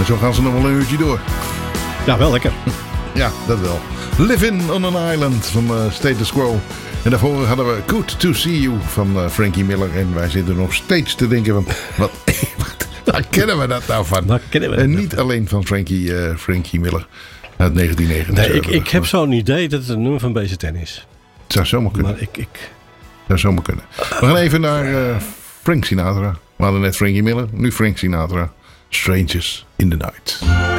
En zo gaan ze nog wel een uurtje door. Ja, wel lekker. Ja, dat wel. Living on an Island van Status Quo. En daarvoor hadden we Good to See You van Frankie Miller. En wij zitten nog steeds te denken van... Waar kennen we dat nou van? En niet alleen van Frankie Miller uit 1979. Nee, ik heb zo'n idee dat het een nummer van BZN is. Het zou zomaar kunnen. Maar ik... zou zomaar kunnen. We gaan even naar Frank Sinatra. We hadden net Frankie Miller, nu Frank Sinatra. Strangers in the Night.